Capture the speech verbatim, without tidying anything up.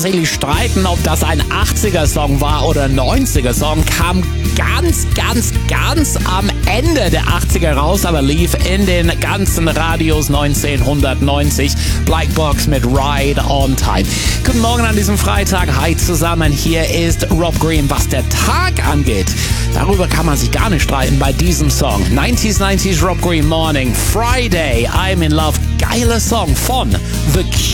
tatsächlich streiten, ob das ein achtziger-Song war oder ein neunziger-Song, kam ganz, ganz, ganz am Ende der achtziger raus, aber lief in den ganzen Radios neunzehnhundertneunzig. Black Box mit Ride on Time. Guten Morgen an diesem Freitag. Hi zusammen, hier ist Rob Green. Was der Tag angeht, darüber kann man sich gar nicht streiten bei diesem Song. neunziger neunzig Rob Green Morning, Friday, I'm in Love. Geiler Song von The Cure.